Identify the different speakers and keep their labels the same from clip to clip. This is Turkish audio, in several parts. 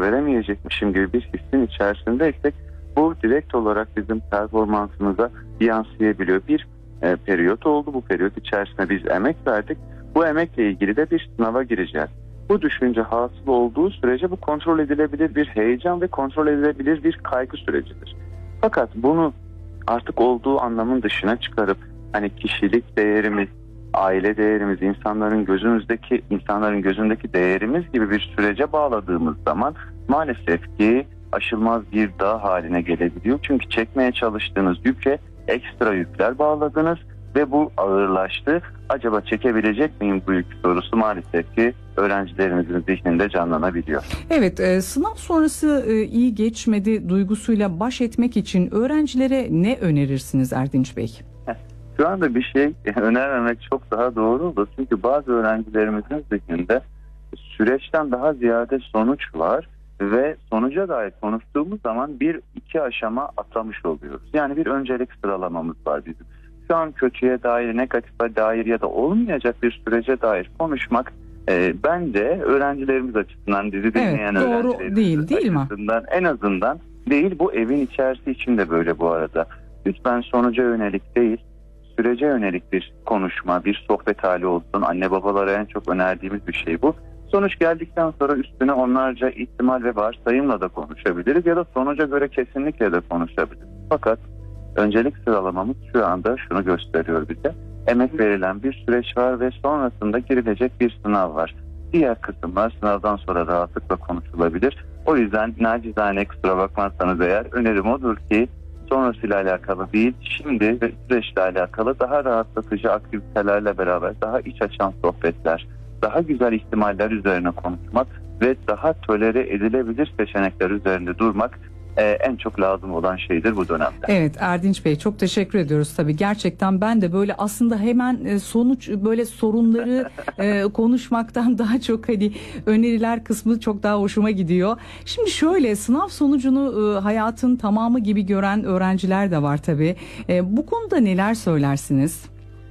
Speaker 1: veremeyecekmişim gibi bir hissin içerisindeysek bu direkt olarak bizim performansımıza yansıyabiliyor. Bir periyot oldu. Bu periyot içerisinde biz emek verdik. Bu emekle ilgili de bir sınava gireceğiz. Bu düşünce hasıl olduğu sürece bu kontrol edilebilir bir heyecan ve kontrol edilebilir bir kaygı sürecidir. Fakat bunu artık olduğu anlamın dışına çıkarıp hani kişilik değerimiz, aile değerimiz, insanların gözündeki değerimiz gibi bir sürece bağladığımız zaman maalesef ki aşılmaz bir dağ haline gelebiliyor. Çünkü çekmeye çalıştığınız yüke ekstra yükler bağladınız ve bu ağırlaştı. Acaba çekebilecek miyim bu yük sorusu maalesef ki öğrencilerimizin zihninde canlanabiliyor.
Speaker 2: Evet, sınav sonrası iyi geçmedi duygusuyla baş etmek için öğrencilere ne önerirsiniz Erdinç Bey?
Speaker 1: Şu anda bir şey önermemek çok daha doğru olur. Çünkü bazı öğrencilerimizin zihninde süreçten daha ziyade sonuç var ve sonuca dair konuştuğumuz zaman bir iki aşama atlamış oluyoruz. Yani bir öncelik sıralamamız var bizim. Şu an kötüye dair, negatife dair ya da olmayacak bir sürece dair konuşmak bence öğrencilerimiz açısından, dizi dinleyen öğrencilerimiz açısından mi? En azından değil, bu evin içerisi için de böyle bu arada. Lütfen sonuca yönelik değil, sürece yönelik bir konuşma, bir sohbet hali olsun. Anne babalara en çok önerdiğimiz bir şey bu. Sonuç geldikten sonra üstüne onlarca ihtimal ve varsayımla da konuşabiliriz ya da sonuca göre kesinlikle de konuşabiliriz. Fakat öncelik sıralamamız şu anda şunu gösteriyor bize. Emek verilen bir süreç var ve sonrasında girilecek bir sınav var. Diğer kısımlar sınavdan sonra rahatlıkla konuşulabilir. O yüzden nacizane kusura bakmazsanız eğer önerim odur ki sonrasıyla alakalı değil, şimdi ve süreçle alakalı daha rahatlatıcı aktivitelerle beraber daha iç açan sohbetler, daha güzel ihtimaller üzerine konuşmak ve daha tolere edilebilir seçenekler üzerinde durmak en çok lazım olan şeydir bu dönemde.
Speaker 2: Evet Erdinç Bey, çok teşekkür ediyoruz tabii. Gerçekten ben de böyle aslında hemen sonuç böyle sorunları konuşmaktan daha çok hani öneriler kısmı çok daha hoşuma gidiyor. Şimdi şöyle, sınav sonucunu hayatın tamamı gibi gören öğrenciler de var tabii. Bu konuda neler söylersiniz?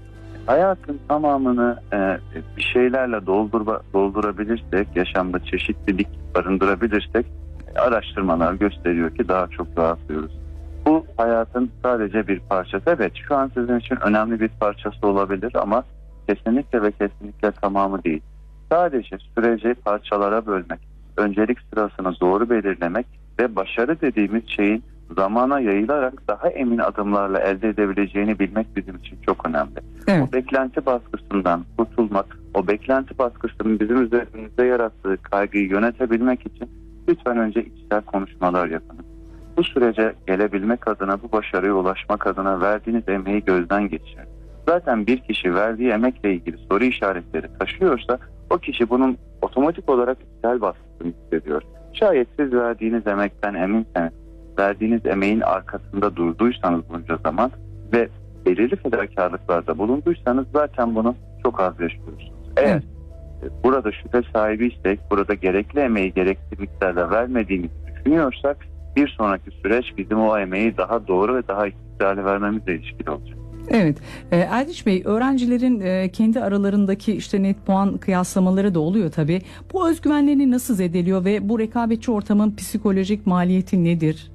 Speaker 1: Hayatın tamamını bir şeylerle doldurabilirsek, yaşamda çeşitlilik barındırabilirsek araştırmalar gösteriyor ki daha çok rahatlıyoruz. Bu hayatın sadece bir parçası. Evet, şu an sizin için önemli bir parçası olabilir ama kesinlikle ve kesinlikle tamamı değil. Sadece süreci parçalara bölmek, öncelik sırasını doğru belirlemek ve başarı dediğimiz şeyin zamana yayılarak daha emin adımlarla elde edebileceğini bilmek bizim için çok önemli. Evet. O beklenti baskısından kurtulmak, o beklenti baskısının bizim üzerimizde yarattığı kaygıyı yönetebilmek için lütfen önce içsel konuşmalar yapın. Bu sürece gelebilmek adına, bu başarıya ulaşmak adına verdiğiniz emeği gözden geçirin. Zaten bir kişi verdiği emekle ilgili soru işaretleri taşıyorsa o kişi bunun otomatik olarak içsel baskısını hissediyor. Şayet siz verdiğiniz emekten eminseniz, verdiğiniz emeğin arkasında durduysanız bunca zaman ve belirli fedakarlıklarda bulunduysanız zaten bunu çok az yaşıyorsunuz. Eğer burada şüphe sahibiysek, burada gerekli emeği gerekli miktarda vermediğimizi düşünüyorsak bir sonraki süreç bizim o emeği daha doğru ve daha istikrarlı vermemizle ilişkili olacak.
Speaker 2: Evet, Erdinç Bey, öğrencilerin kendi aralarındaki işte net puan kıyaslamaları da oluyor tabii. Bu özgüvenlerini nasıl zedeliyor ve bu rekabetçi ortamın psikolojik maliyeti nedir?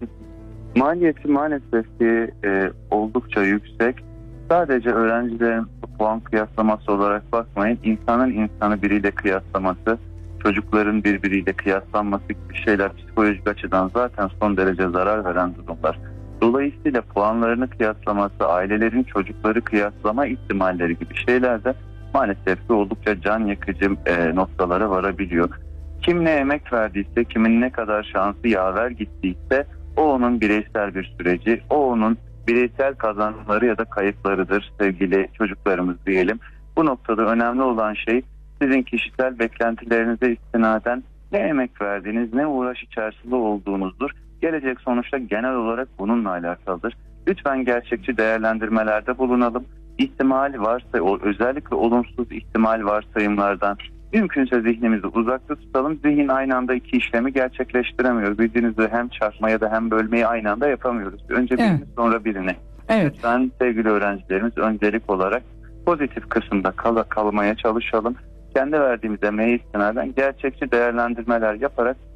Speaker 1: Maliyeti maalesef ki oldukça yüksek. Sadece öğrencilerin puan kıyaslaması olarak bakmayın. İnsanı biriyle kıyaslaması, çocukların birbiriyle kıyaslanması gibi şeyler psikolojik açıdan zaten son derece zarar veren durumlar. Dolayısıyla puanlarını kıyaslaması, ailelerin çocukları kıyaslama ihtimalleri gibi şeyler de maalesef ki oldukça can yakıcı noktalara varabiliyor. Kim ne emek verdiyse, kimin ne kadar şansı yaver gittiyse o onun bireysel bir süreci, o onun bireysel kazanımları ya da kayıplarıdır sevgili çocuklarımız diyelim. Bu noktada önemli olan şey sizin kişisel beklentilerinize istinaden ne emek verdiğiniz, ne uğraş içerisinde olduğunuzdur. Gelecek sonuçta genel olarak bununla alakalıdır. Lütfen gerçekçi değerlendirmelerde bulunalım. İhtimal varsa, özellikle olumsuz ihtimal varsayımlardan mümkünse zihnimizi uzakta tutalım. Zihin aynı anda iki işlemi gerçekleştiremiyor. Bildiğiniz gibi hem çarpma ya da hem bölmeyi aynı anda yapamıyoruz. Önce birini sonra birini.
Speaker 2: Evet.
Speaker 1: Lütfen sevgili öğrencilerimiz öncelik olarak pozitif kısımda kalmaya çalışalım. Kendi verdiğimiz emeğe istinaden gerçekçi değerlendirmeler yaparak